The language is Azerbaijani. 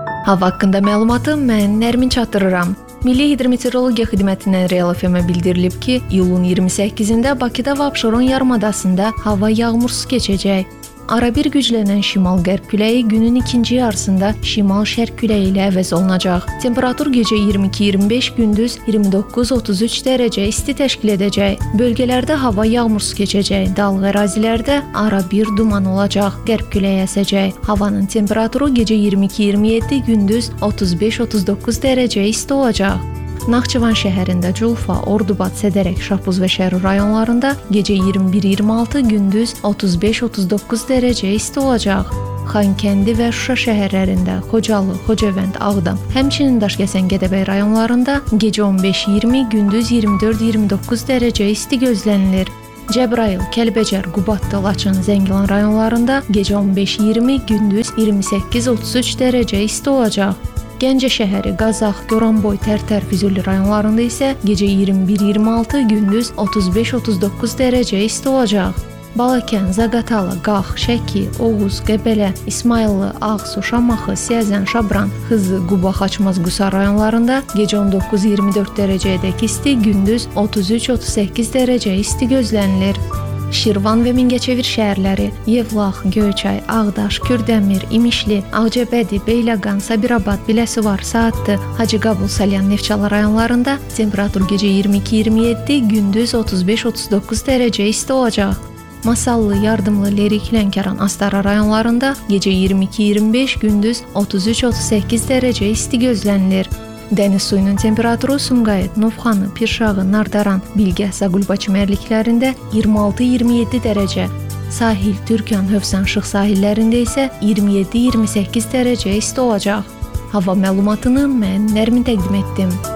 Hava haqqında məlumatı mən Nərmin çatdırıram. Milli Hidrometeorologiya Xidmətindən Real FM-ə bildirilib ki, iyulun 28-də Bakıda və Abşeron yarımadasında hava yağmursuz keçəcək. Arabir güclənən şimal-qərb küləyi günün ikinci yarısında şimal-şərq küləyi ilə əvəz olunacaq. Temperatur gecə 22-25, gündüz 29-33 dərəcə isti təşkil edəcək. Bölgələrdə hava yağmursuz keçəcək. Dağlıq ərazilərdə arabir duman olacaq. Qərb küləyi əsəcək. Havanın temperaturu gecə 22-27, gündüz 35-39 dərəcə isti olacaq. Naxçıvan şəhərində Culfa, Ordubad, Sədərək, Şapuz və Şərur rayonlarında gecə 21-26, gündüz 35-39 dərəcə isti olacaq. Xankəndi və Şuşa şəhərlərində, Xocalı, Xocavənd, Ağdam, həmçinin Daşkəsən, Gədəbəy rayonlarında gecə 15-20, gündüz 24-29 dərəcə isti gözlənilir. Cəbrayıl, Kəlbəcər, Qubadlı, Laçın, Zəngilan rayonlarında gecə 15-20, gündüz 28-33 dərəcə isti olacaq. Gəncə şəhəri, Qazax, Goranboy, Tərtər, Füzuli rayonlarında isə gecə 21-26, gündüz 35-39 dərəcə isti olacaq. Balakən, Zaqatala, Qax, Şəki, Oğuz, Qəbələ, İsmayıllı, Ağsu, Şamaxı, Siyəzən, Şabran, Xızı, Quba, Xaçmaz, Qusar rayonlarında gecə 19-24 dərəcəyədək isti, gündüz 33-38 dərəcə isti gözlənilir. Şirvan və Mingəçevir şəhərləri, Yevlax, Göyçay, Ağdaş, Kürdəmir, İmişli, Ağcabədi, Beyləqan, Sabirabad, Biləsuvar, Saatlı, Hacıqabul, Salyan, Neftçala rayonlarında temperatur gecə 22-27, gündüz 35-39 dərəcə isti olacaq. Masallı, Yardımlı, Lerik, Lənkəran, Astara rayonlarında gecə 22-25, gündüz 33-38 dərəcə isti gözlənilir. Dəniz suyunun temperaturu Sumqayıt, Novxanı, Pirşağı, Nardaran, Bilgə, Zaqulba çimərliklərində 26-27 dərəcə, sahil, Türkan, Hövsan, Şıx sahillərində isə 27-28 dərəcə isti olacaq. Hava məlumatını mən Nərmin təqdim etdim.